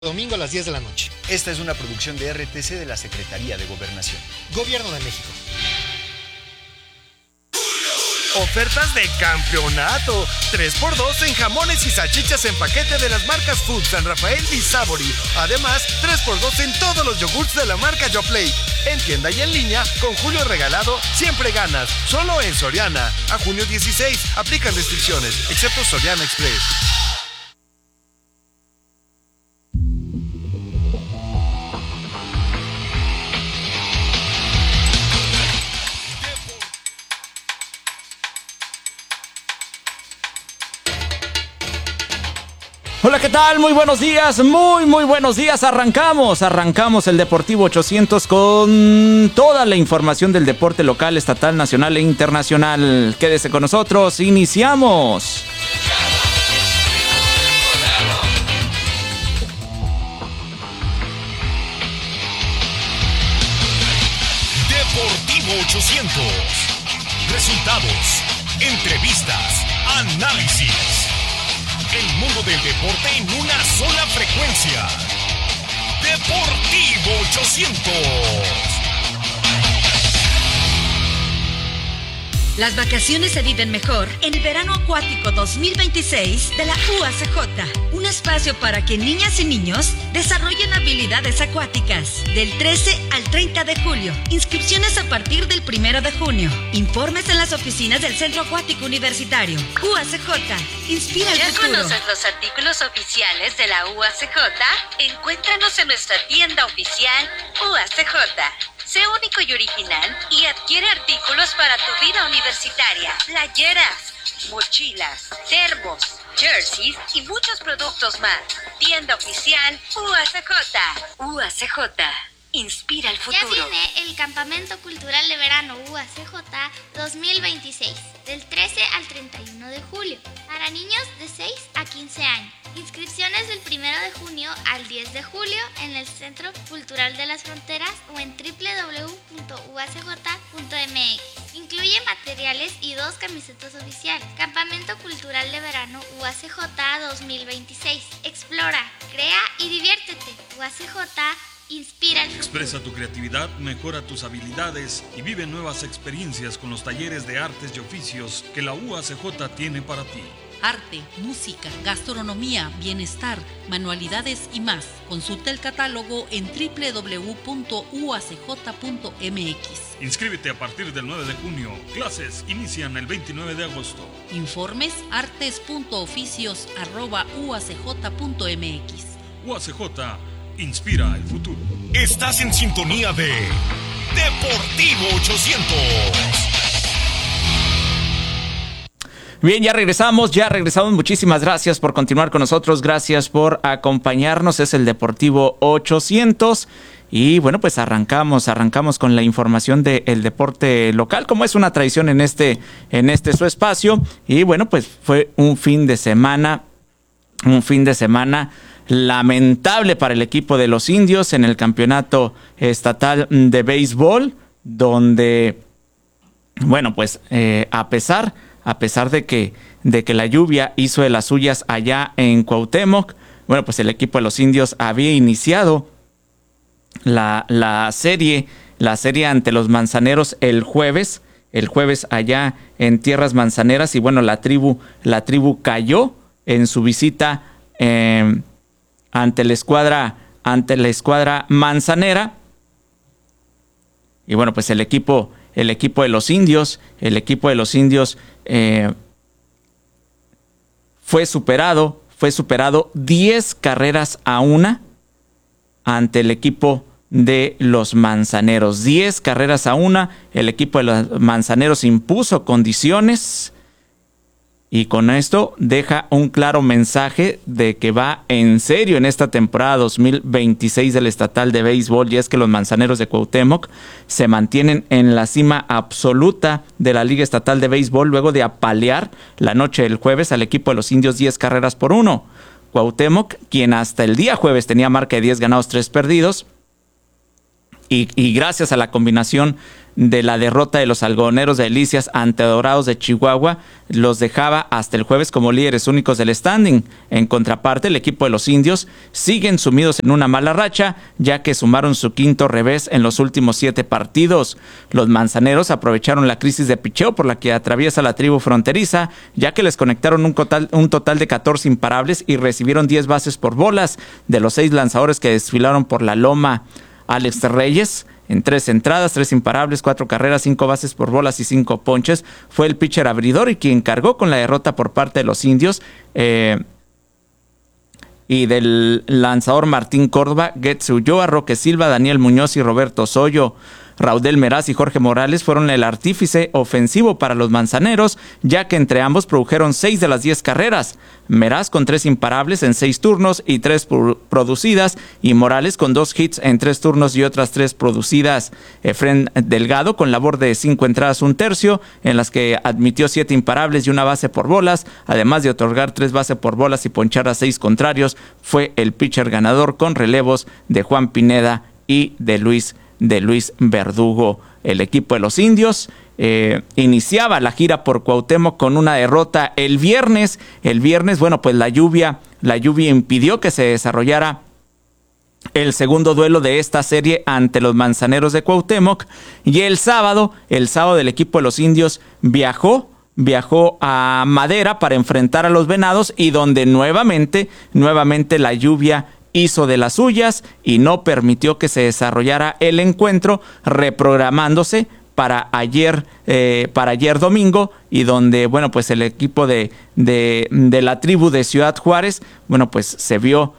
Domingo a las 10 de la noche. Esta es una producción de RTC de la Secretaría de Gobernación. Gobierno de México. Ofertas de campeonato. 3x2 en jamones y salchichas en paquete de las marcas Food, San Rafael y Savory. Además, 3x2 en todos los yogurts de la marca Yoplait. En tienda y en línea, con Julio regalado, siempre ganas. Solo en Soriana. A junio 16. Aplican restricciones, excepto Soriana Express. Hola, ¿qué tal? Muy buenos días, muy buenos días. Arrancamos el Deportivo 800 con toda la información del deporte local, estatal, nacional e internacional. Quédese con nosotros, iniciamos. Deportivo 800. Resultados, entrevistas, análisis. El mundo del deporte en una sola frecuencia. Deportivo 800. Las vacaciones se viven mejor en el Verano Acuático 2026 de la UACJ. Un espacio para que niñas y niños desarrollen habilidades acuáticas. Del 13 al 30 de julio. Inscripciones a partir del 1 de junio. Informes en las oficinas del Centro Acuático Universitario. UACJ. Inspira el futuro. ¿Ya conoces los artículos oficiales de la UACJ? Encuéntranos en nuestra tienda oficial UACJ. Sé único y original y adquiere artículos para tu vida universitaria. Playeras, mochilas, termos, jerseys y muchos productos más. Tienda oficial UACJ. UACJ. Inspira el futuro. Ya viene el Campamento Cultural de Verano UACJ 2026, del 13 al 31 de julio, para niños de 6 a 15 años. Inscripciones del 1 de junio al 10 de julio en el Centro Cultural de las Fronteras o en www.uacj.mx. Incluye materiales y 2 camisetas oficiales. Campamento Cultural de Verano UACJ 2026. Explora, crea y diviértete. UACJ inspira el futuro. Expresa tu creatividad, mejora tus habilidades y vive nuevas experiencias con los talleres de artes y oficios que la UACJ tiene para ti. Arte, música, gastronomía, bienestar, manualidades y más. Consulta el catálogo en www.uacj.mx. Inscríbete a partir del 9 de junio. Clases inician el 29 de agosto. Informes artes.oficios@uacj.mx. UACJ inspira el futuro. Estás en sintonía de Deportivo 800. Bien, ya regresamos. Muchísimas gracias por continuar con nosotros. Gracias por acompañarnos. Es el Deportivo 800. Y bueno, pues arrancamos con la información del deporte local, como es una tradición en este su espacio. Y bueno, pues fue un fin de semana lamentable para el equipo de los Indios en el campeonato estatal de béisbol, donde, bueno, pues a pesar de que la lluvia hizo de las suyas allá en Cuauhtémoc, bueno, pues el equipo de los Indios había iniciado la serie ante los Manzaneros el jueves allá en tierras manzaneras, y bueno, la tribu cayó en su visita ante la escuadra manzanera. Y bueno, pues el equipo de los Indios fue superado 10-1 ante el equipo de los Manzaneros. 10-1. El equipo de los Manzaneros impuso condiciones, y con esto deja un claro mensaje de que va en serio en esta temporada 2026 del estatal de béisbol, y es que los Manzaneros de Cuauhtémoc se mantienen en la cima absoluta de la Liga Estatal de Béisbol luego de apalear la noche del jueves al equipo de los Indios 10-1. Cuauhtémoc, quien hasta el día jueves tenía marca de 10 ganados, 3 perdidos, y gracias a la combinación de la derrota de los Algodoneros de Delicias ante Dorados de Chihuahua, los dejaba hasta el jueves como líderes únicos del standing. En contraparte, el equipo de los Indios siguen sumidos en una mala racha, ya que sumaron su quinto revés en los últimos 7 partidos. Los Manzaneros aprovecharon la crisis de picheo por la que atraviesa la tribu fronteriza, ya que les conectaron un total de 14 imparables y recibieron 10 bases por bolas de los 6 lanzadores que desfilaron por la loma. Alex Reyes, en 3 entradas, 3 imparables, 4 carreras, 5 bases por bolas y 5 ponches, fue el pitcher abridor y quien cargó con la derrota por parte de los Indios y del lanzador Martín Córdoba, Getze Ulloa, Roque Silva, Daniel Muñoz y Roberto Soyo. Raudel Meraz y Jorge Morales fueron el artífice ofensivo para los Manzaneros, ya que entre ambos produjeron 6 de las 10 carreras. Meraz con 3 imparables en 6 turnos y 3 producidas, y Morales con 2 hits en 3 turnos y otras 3 producidas. Efren Delgado con labor de 5 entradas 1/3, en las que admitió 7 imparables y 1 base por bolas, además de otorgar 3 bases por bolas y ponchar a 6 contrarios, fue el pitcher ganador con relevos de Juan Pineda y de Luis Verdugo. El equipo de los Indios iniciaba la gira por Cuauhtémoc con una derrota el viernes. Bueno, pues la lluvia impidió que se desarrollara el segundo duelo de esta serie ante los Manzaneros de Cuauhtémoc, y el sábado el equipo de los Indios viajó a Madera para enfrentar a los Venados, y donde nuevamente la lluvia hizo de las suyas y no permitió que se desarrollara el encuentro, reprogramándose para ayer domingo, y donde, bueno, pues el equipo de la tribu de Ciudad Juárez, bueno, pues se vio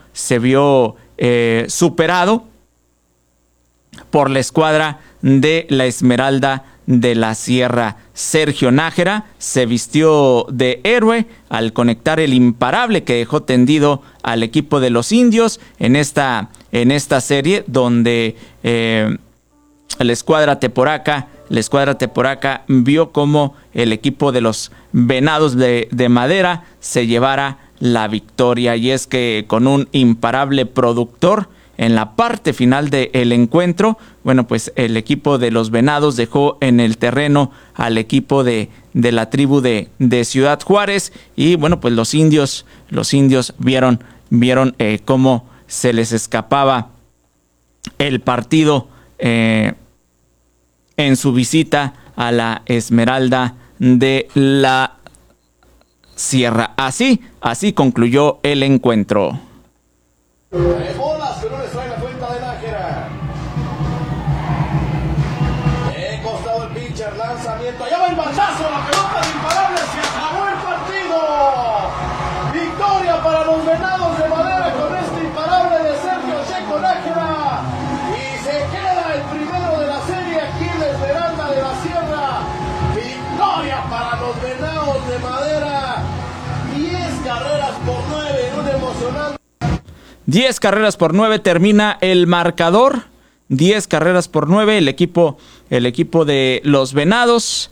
superado por la escuadra de la Esmeralda de la Sierra. Sergio Nájera se vistió de héroe al conectar el imparable que dejó tendido al equipo de los Indios en esta serie, donde la escuadra teporaca vio cómo el equipo de los Venados de Madera se llevara la victoria. Y es que con un imparable productor en la parte final del encuentro, bueno, pues el equipo de los Venados dejó en el terreno al equipo de la tribu de Ciudad Juárez, y bueno, pues los indios vieron cómo se les escapaba el partido en su visita a la Esmeralda de la Sierra. Así concluyó el encuentro. Bolas que no les trae la cuenta de Nájera. Costado el pitcher, lanzamiento. Allá va el batazo, la pelota de imparable. Se acabó el partido. Victoria para los Venados de Madera con este imparable de Sergio Checo Nájera. Y se queda el primero de la serie aquí en la Esmeralda de la Sierra. Victoria para los Venados de Madera. 10 carreras por 9 en un emocionante. 10 carreras por 9 termina el marcador. 10 carreras por 9. El equipo de los Venados.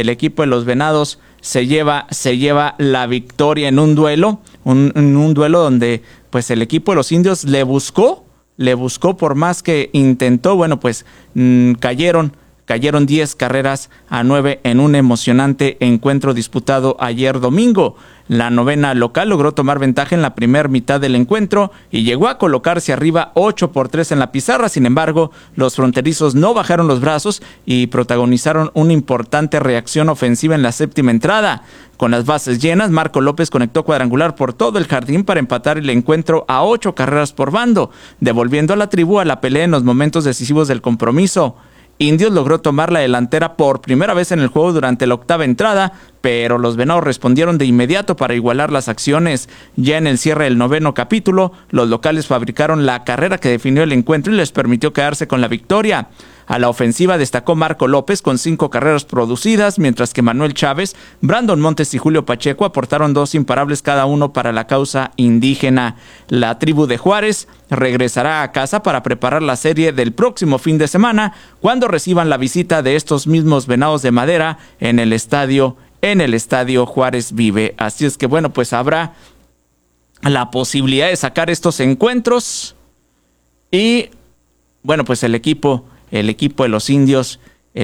Se lleva la victoria en un duelo. Un duelo donde pues el equipo de los Indios le buscó por más que intentó. Bueno, pues cayeron 10 carreras a 9 en un emocionante encuentro disputado ayer domingo. La novena local logró tomar ventaja en la primera mitad del encuentro y llegó a colocarse arriba 8-3 en la pizarra. Sin embargo, los fronterizos no bajaron los brazos y protagonizaron una importante reacción ofensiva en la séptima entrada. Con las bases llenas, Marco López conectó cuadrangular por todo el jardín para empatar el encuentro a 8 carreras por bando, devolviendo a la tribu a la pelea en los momentos decisivos del compromiso. Indios logró tomar la delantera por primera vez en el juego durante la octava entrada, pero los Venados respondieron de inmediato para igualar las acciones. Ya en el cierre del noveno capítulo, los locales fabricaron la carrera que definió el encuentro y les permitió quedarse con la victoria. A la ofensiva destacó Marco López con 5 carreras producidas, mientras que Manuel Chávez, Brandon Montes y Julio Pacheco aportaron 2 imparables cada uno para la causa indígena. La tribu de Juárez regresará a casa para preparar la serie del próximo fin de semana, cuando reciban la visita de estos mismos Venados de Madera en el estadio Juárez Vive. Así es que bueno, pues habrá la posibilidad de sacar estos encuentros y bueno, pues el equipo el equipo de los indios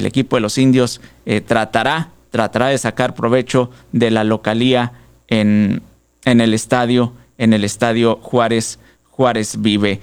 tratará de sacar provecho de la localía en el estadio Juárez Vive.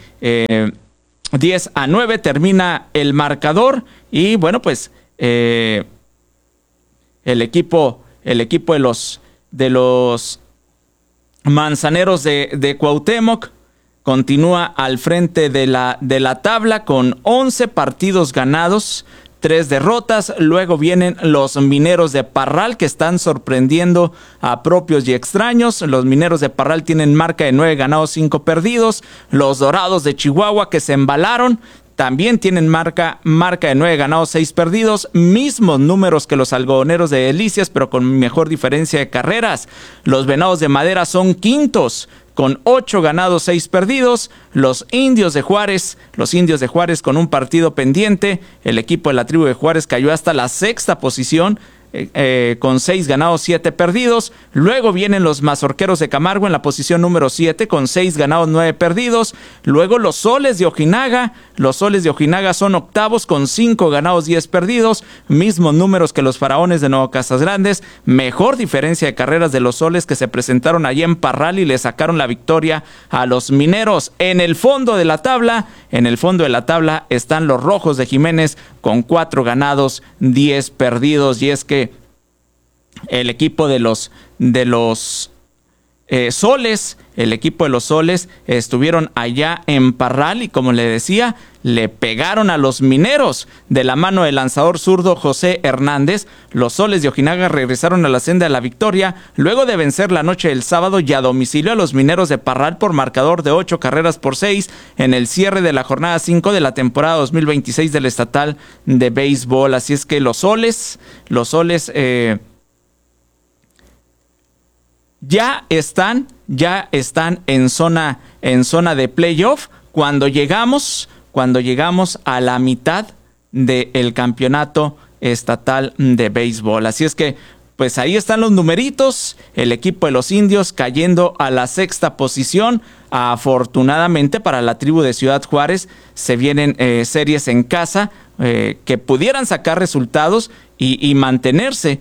10-9 termina el marcador y bueno, pues el equipo de los Manzaneros de Cuauhtémoc continúa al frente de la tabla con 11 partidos ganados, 3 derrotas. Luego vienen los Mineros de Parral, que están sorprendiendo a propios y extraños. Los Mineros de Parral tienen marca de 9 ganados, 5 perdidos. Los Dorados de Chihuahua, que se embalaron, también tienen marca de 9 ganados, 6 perdidos. Mismos números que los Algodoneros de Delicias, pero con mejor diferencia de carreras. Los Venados de Madera son quintos, con 8 ganados, 6 perdidos. Los Indios de Juárez con un partido pendiente. El equipo de la tribu de Juárez cayó hasta la 6ª posición, con 6 ganados, 7 perdidos. Luego vienen los Mazorqueros de Camargo en la posición número 7 con 6 ganados, 9 perdidos. Luego los Soles de Ojinaga son octavos con 5 ganados, 10 perdidos. Mismos números que los Faraones de Nuevo Casas Grandes. Mejor diferencia de carreras de los Soles, que se presentaron allí en Parral y le sacaron la victoria a los Mineros. En el fondo de la tabla están los Rojos de Jiménez con 4 ganados, 10 perdidos. Y es que el equipo de los Soles estuvieron allá en Parral y, como le decía, le pegaron a los Mineros de la mano del lanzador zurdo José Hernández. Los Soles de Ojinaga regresaron a la senda de la victoria luego de vencer la noche del sábado y a domicilio a los Mineros de Parral por marcador de 8 carreras por 6 en el cierre de la jornada 5 de la temporada 2026 del Estatal de Béisbol. Así es que los Soles ya están en zona de playoff cuando llegamos a la mitad del campeonato estatal de béisbol. Así es que, pues ahí están los numeritos. El equipo de los Indios cayendo a la 6ª posición. Afortunadamente para la tribu de Ciudad Juárez se vienen series en casa que pudieran sacar resultados y mantenerse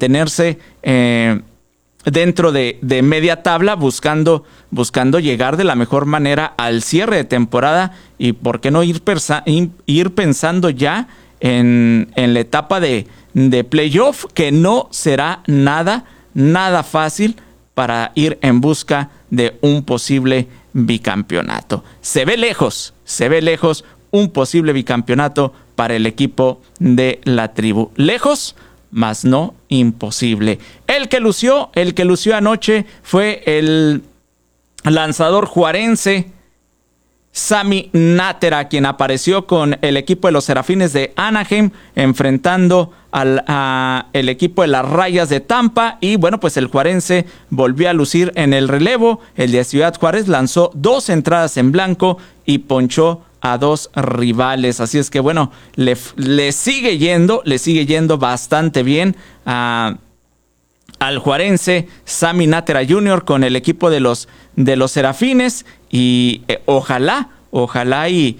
dentro de media tabla, buscando llegar de la mejor manera al cierre de temporada y por qué no ir pensando ya en la etapa de playoff, que no será nada fácil para ir en busca de un posible bicampeonato. Se ve lejos un posible bicampeonato para el equipo de la tribu. Lejos, mas no imposible. El que lució anoche fue el lanzador juarense Sammy Nájera, quien apareció con el equipo de los Serafines de Anaheim enfrentando el equipo de las Rayas de Tampa. Y bueno, pues el juarense volvió a lucir en el relevo. El de Ciudad Juárez lanzó 2 entradas en blanco y ponchó a 2 rivales. Así es que bueno, le sigue yendo bastante bien al juarense Sammy Nájera Jr. con el equipo de los Serafines. Y ojalá y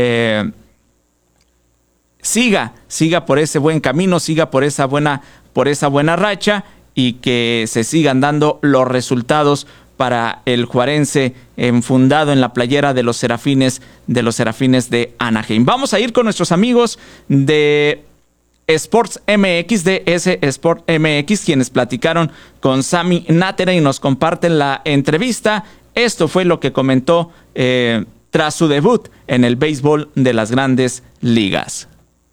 siga por ese buen camino, siga por esa buena racha y que se sigan dando los resultados para el juarense enfundado en la playera de los Serafines de Anaheim. Vamos a ir con nuestros amigos de Sports MX, de ese Sport MX, quienes platicaron con Sammy Nájera y nos comparten la entrevista. Esto fue lo que comentó tras su debut en el béisbol de las Grandes Ligas.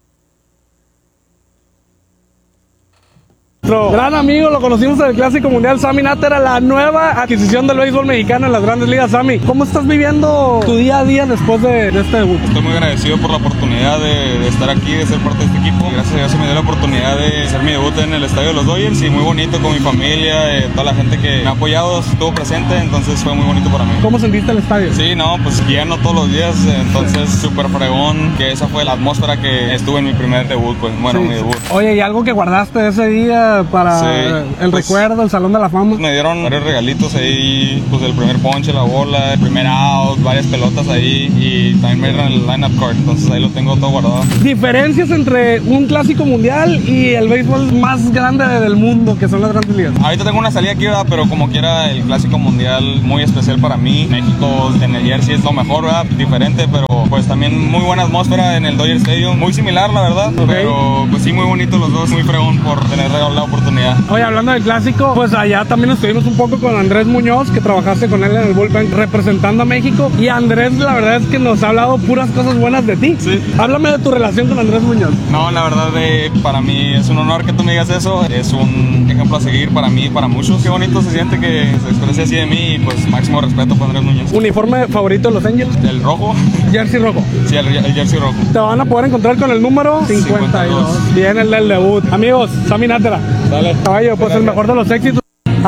Nuestro gran amigo, lo conocimos en el Clásico Mundial, Sammy Nájera, la nueva adquisición del béisbol mexicano en las Grandes Ligas. Sammy, ¿cómo estás viviendo tu día a día después de este debut? Estoy muy agradecido por la oportunidad de estar aquí, de ser parte de este equipo. Gracias a Dios se me dio la oportunidad de hacer mi debut en el estadio de los Dodgers y muy bonito con mi familia, toda la gente que me ha apoyado estuvo presente, entonces fue muy bonito para mí. ¿Cómo sentiste el estadio? Sí, no, pues lleno todos los días, entonces súper fregón, que esa fue la atmósfera que estuve en mi primer debut, pues bueno, sí. Mi debut. Oye, ¿y algo que guardaste ese día para el recuerdo, el Salón de la Fama. Me dieron varios regalitos ahí, pues el primer ponche, la bola, el primer out, varias pelotas ahí y también me dieron el line-up card, entonces ahí lo tengo todo guardado. Diferencias entre un clásico mundial y el béisbol más grande del mundo, que son las grandes ligas. Ahorita tengo una salida aquí, ¿verdad? Pero como quiera, el clásico mundial muy especial para mí. México en el jersey es lo mejor, ¿verdad? Diferente, pero pues también muy buena atmósfera en el Dodger Stadium. Muy similar, la verdad, pero pues sí, muy bonitos los dos, muy fregón por tener la oportunidad. Oye, hablando del clásico, pues allá también estuvimos un poco con Andrés Muñoz, que trabajaste con él en el bullpen representando a México, y Andrés la verdad es que nos ha hablado puras cosas buenas de ti. Sí. Háblame de tu relación con Andrés Muñoz. No, la verdad para mí es un honor que tú me digas eso, es un ejemplo a seguir para mí y para muchos. Qué bonito se siente que se exprese así de mí y pues máximo respeto para Andrés Muñoz. ¿Uniforme favorito de Los Angels? El rojo. Jersey rojo. Sí, el jersey rojo. Te van a poder encontrar con el número 52. Bien, el del debut. Amigos, Sammy Nájera. Dale. Caballo, pues gracias. El mejor de los éxitos.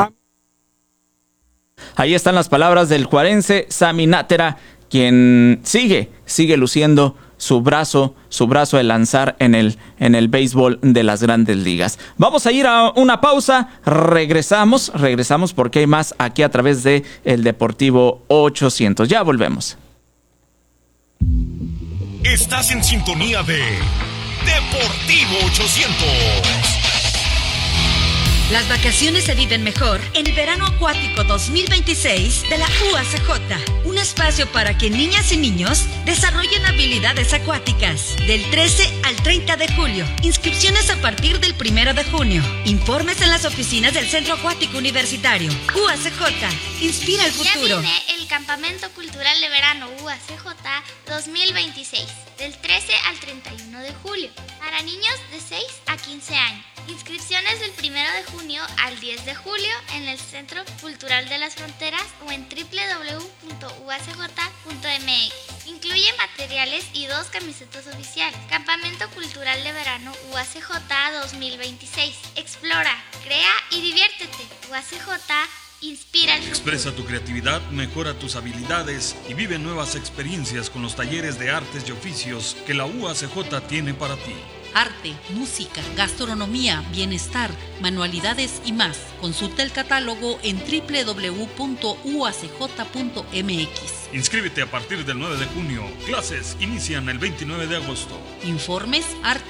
Ahí están las palabras del juarense Sammy Nájera, quien sigue luciendo su brazo de lanzar en el béisbol de las grandes ligas. Vamos a ir a una pausa, regresamos porque hay más aquí a través de El Deportivo 800. Ya volvemos. Estás en sintonía de Deportivo 800. Las vacaciones se viven mejor en el Verano Acuático 2026 de la UACJ. Un espacio para que niñas y niños desarrollen habilidades acuáticas. Del 13 al 30 de julio. Inscripciones a partir del 1 de junio. Informes en las oficinas del Centro Acuático Universitario. UACJ. Inspira el futuro. Ya viene el Campamento Cultural de Verano UACJ 2026. Del 13 al 31 de julio. Para niños de 6 a 15 años. Inscripciones del 1 de junio al 10 de julio en el Centro Cultural de las Fronteras o en www.uacj.mx. Incluye materiales y 2 camisetas oficiales. Campamento Cultural de Verano UACJ 2026. Explora, crea y diviértete. UACJ inspira el futuro. Expresa tu creatividad, mejora tus habilidades y vive nuevas experiencias con los talleres de artes y oficios que la UACJ tiene para ti. Arte, música, gastronomía, bienestar, manualidades y más. Consulta el catálogo en www.uacj.mx. Inscríbete a partir del 9 de junio. Clases inician el 29 de agosto. Informes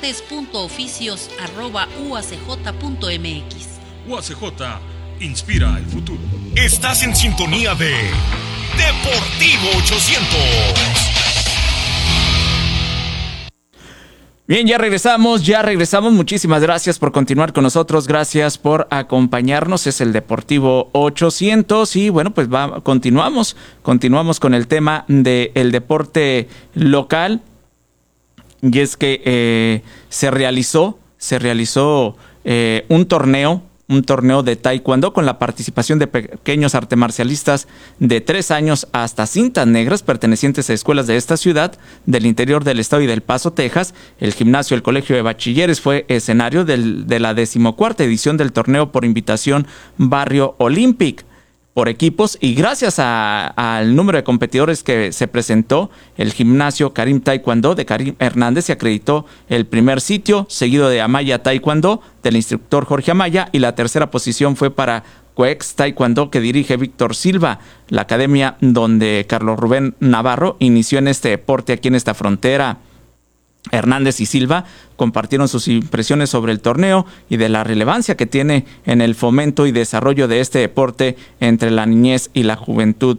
artes.oficios@uacj.mx. UACJ inspira el futuro. Estás en sintonía de Deportivo 800. Bien, ya regresamos. Muchísimas gracias por continuar con nosotros. Gracias por acompañarnos. Es el Deportivo 800 y bueno, pues continuamos con el tema del deporte local. Y es que se realizó un torneo de taekwondo con la participación de pequeños artemarcialistas de 3 años hasta cintas negras pertenecientes a escuelas de esta ciudad, del interior del estado y del Paso, Texas. El gimnasio del Colegio de Bachilleres fue escenario de la 14ª edición del torneo por invitación Barrio Olympic por equipos, y gracias al número de competidores que se presentó, el gimnasio Karim Taekwondo de Karim Hernández se acreditó el primer sitio, seguido de Amaya Taekwondo del instructor Jorge Amaya, y la tercera posición fue para Coex Taekwondo que dirige Víctor Silva, la academia donde Carlos Rubén Navarro inició en este deporte aquí en esta frontera. Hernández y Silva compartieron sus impresiones sobre el torneo y de la relevancia que tiene en el fomento y desarrollo de este deporte entre la niñez y la juventud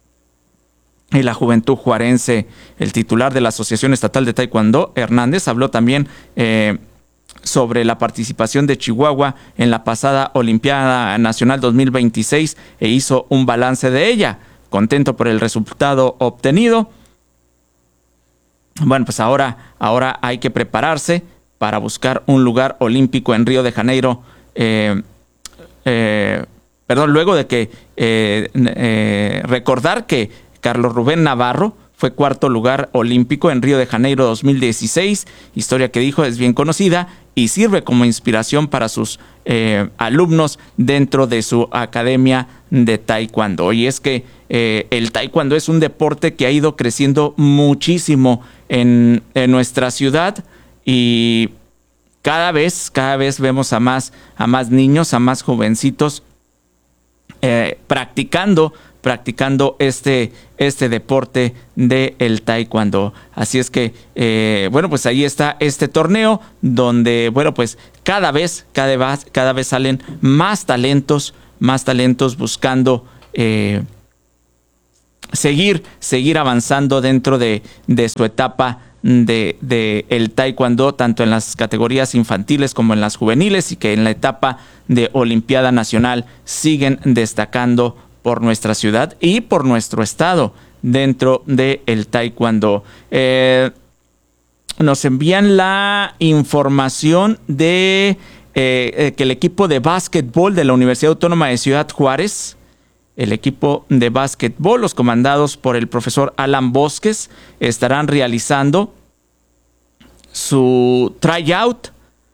juarense. El titular de la Asociación Estatal de Taekwondo, Hernández, habló también sobre la participación de Chihuahua en la pasada Olimpiada Nacional 2026 e hizo un balance de ella. Contento por el resultado obtenido. Bueno, pues ahora hay que prepararse para buscar un lugar olímpico en Río de Janeiro. Luego de que recordar que Carlos Rubén Navarro fue 4º lugar olímpico en Río de Janeiro 2016, historia que dijo es bien conocida y sirve como inspiración para sus alumnos dentro de su academia de taekwondo. Y es que el taekwondo es un deporte que ha ido creciendo muchísimo en nuestra ciudad y cada vez vemos a más niños, a más jovencitos practicando este deporte del taekwondo. Así es que, bueno, pues ahí está este torneo donde, bueno, pues cada vez salen más talentos buscando seguir avanzando dentro de su etapa de el taekwondo, tanto en las categorías infantiles como en las juveniles, y que en la etapa de Olimpiada Nacional siguen destacando por nuestra ciudad y por nuestro estado dentro del taekwondo. Nos envían la información de que el equipo de básquetbol de la Universidad Autónoma de Ciudad Juárez, el equipo de básquetbol, los comandados por el profesor Alan Bosques, estarán realizando su tryout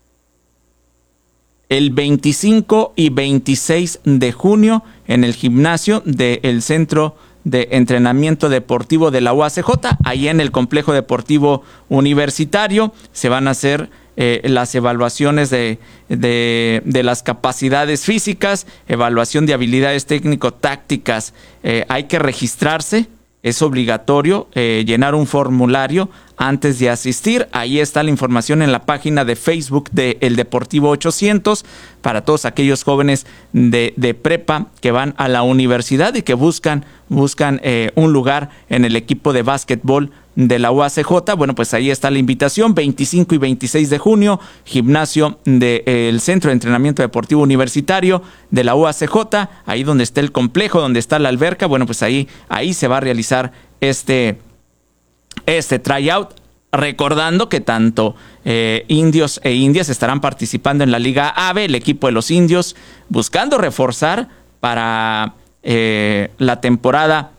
el 25 y 26 de junio en el gimnasio del Centro de Entrenamiento Deportivo de la UACJ. Ahí en el Complejo Deportivo Universitario se van a hacer las evaluaciones de las capacidades físicas, evaluación de habilidades técnico-tácticas. Hay que registrarse, es obligatorio llenar un formulario antes de asistir. Ahí está la información en la página de Facebook de El Deportivo 800 para todos aquellos jóvenes de prepa que van a la universidad y que buscan un lugar en el equipo de básquetbol de la UACJ. Bueno, pues ahí está la invitación, 25 y 26 de junio, gimnasio del Centro de Entrenamiento Deportivo Universitario de la UACJ, ahí donde está el complejo, donde está la alberca. Bueno, pues ahí se va a realizar este tryout, recordando que tanto indios e indias estarán participando en la Liga AVE, el equipo de los indios buscando reforzar para la temporada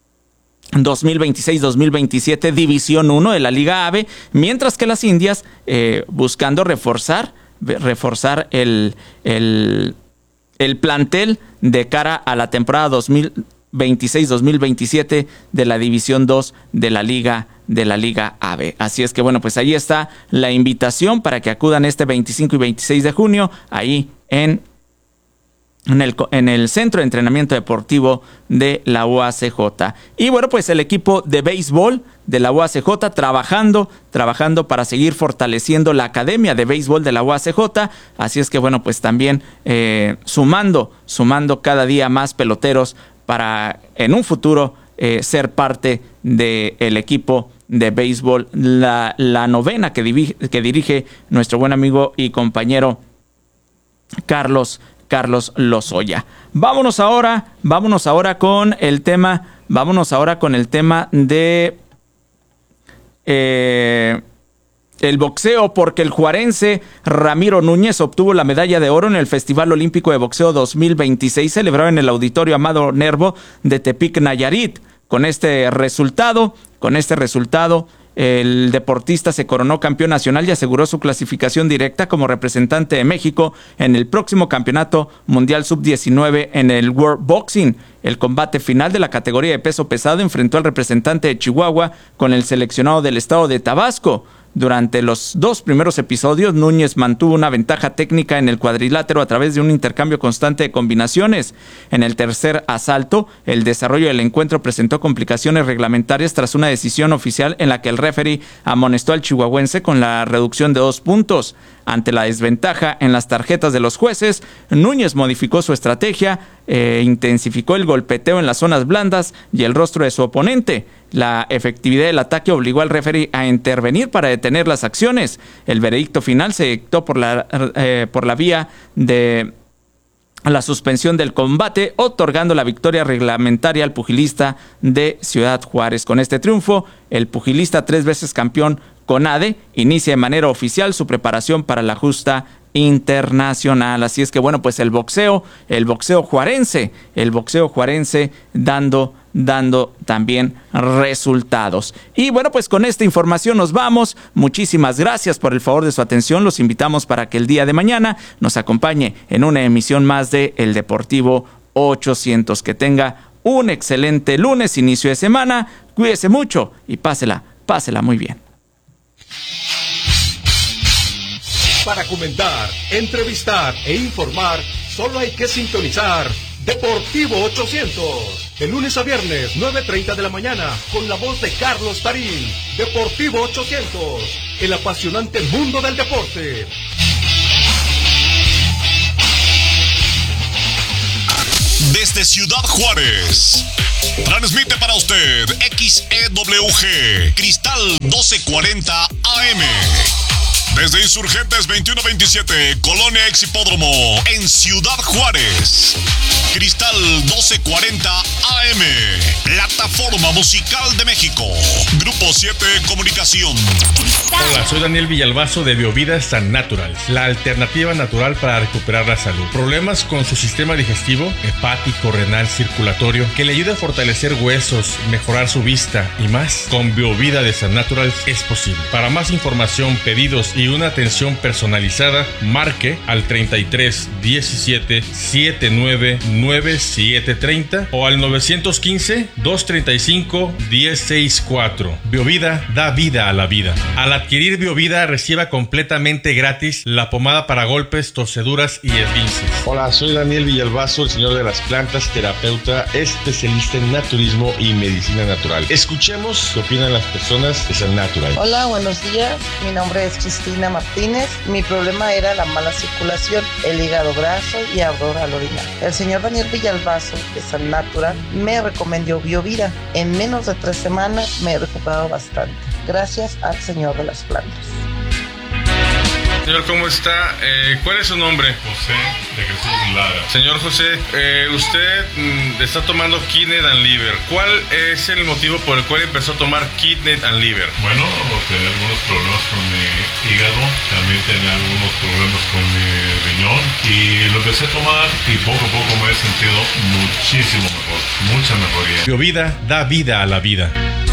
2026-2027, División 1 de la Liga AVE, mientras que las indias buscando reforzar el plantel de cara a la temporada 2026-2027 de la División 2 de la Liga AVE. Así es que, bueno, pues ahí está la invitación para que acudan este 25 y 26 de junio ahí en el Centro de Entrenamiento Deportivo de la UACJ. Y bueno, pues el equipo de béisbol de la UACJ trabajando para seguir fortaleciendo la Academia de Béisbol de la UACJ. Así es que, bueno, pues también sumando cada día más peloteros para en un futuro ser parte del equipo de béisbol, la novena que dirige nuestro buen amigo y compañero Carlos Lozoya. Vámonos ahora con el tema de el boxeo, porque el juarense Ramiro Núñez obtuvo la medalla de oro en el Festival Olímpico de Boxeo 2026 celebrado en el Auditorio Amado Nervo de Tepic, Nayarit. Con este resultado, el deportista se coronó campeón nacional y aseguró su clasificación directa como representante de México en el próximo Campeonato Mundial Sub-19 en el World Boxing. El combate final de la categoría de peso pesado enfrentó al representante de Chihuahua con el seleccionado del estado de Tabasco. Durante los dos primeros episodios, Núñez mantuvo una ventaja técnica en el cuadrilátero a través de un intercambio constante de combinaciones. En el tercer asalto, el desarrollo del encuentro presentó complicaciones reglamentarias tras una decisión oficial en la que el referee amonestó al chihuahuense con la reducción de 2 puntos. Ante la desventaja en las tarjetas de los jueces, Núñez modificó su estrategia, intensificó el golpeteo en las zonas blandas y el rostro de su oponente. La efectividad del ataque obligó al referee a intervenir para detener las acciones. El veredicto final se dictó por la vía de la suspensión del combate, otorgando la victoria reglamentaria al pugilista de Ciudad Juárez. Con este triunfo, el pugilista 3 veces campeón CONADE inicia de manera oficial su preparación para la justa internacional. Así es que, bueno, pues el boxeo juarense dando también resultados. Y bueno, pues con esta información nos vamos. Muchísimas gracias por el favor de su atención. Los invitamos para que el día de mañana nos acompañe en una emisión más de El Deportivo 800. Que tenga un excelente lunes, inicio de semana. Cuídese mucho y pásela muy bien. Para comentar, entrevistar e informar, solo hay que sintonizar Deportivo 800. De lunes a viernes, 9:30 de la mañana, con la voz de Carlos Tarín. Deportivo 800, el apasionante mundo del deporte. Desde Ciudad Juárez, transmite para usted XEWG, Cristal 1240 AM. Desde Insurgentes 2127, Colonia Ex Hipódromo, en Ciudad Juárez. Cristal 1240 AM, Plataforma Musical de México. Grupo 7 Comunicación. Hola, soy Daniel Villalbazo de Biovida San Natural, la alternativa natural para recuperar la salud. Problemas con su sistema digestivo, hepático, renal, circulatorio, que le ayude a fortalecer huesos, mejorar su vista y más. Con Biovida de San Natural es posible. Para más información, pedidos y una atención personalizada, marque al 33 17 79 9730 o al 915 235 1064. Biovida da vida a la vida. Al adquirir Biovida, reciba completamente gratis la pomada para golpes, torceduras y esguinces. Hola, soy Daniel Villalbazo, el señor de las plantas, terapeuta, especialista en naturismo y medicina natural. Escuchemos qué opinan las personas de San Natural. Hola, buenos días. Mi nombre es Cristina Martínez. Mi problema era la mala circulación, el hígado graso y ardor al orinar. El señor Daniel Villalbazo de San Natural me recomendó Biovida. En menos de 3 semanas me he recuperado bastante. Gracias al señor de las plantas. Señor, ¿cómo está? ¿Cuál es su nombre? José de Jesús Lara. Señor José, usted está tomando Kidney and Liver. ¿Cuál es el motivo por el cual empezó a tomar Kidney and Liver? Bueno, tenía algunos problemas con mi hígado, también tenía algunos problemas con mi riñón y lo empecé a tomar y poco a poco me he sentido muchísimo mejor, mucha mejoría. Biovida da vida a la vida.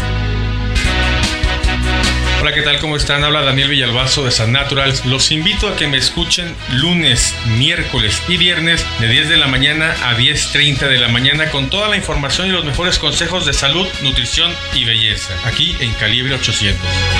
Hola, ¿qué tal? ¿Cómo están? Habla Daniel Villalbazo de San Natural. Los invito a que me escuchen lunes, miércoles y viernes de 10 de la mañana a 10:30 de la mañana con toda la información y los mejores consejos de salud, nutrición y belleza. Aquí en Calibre 800.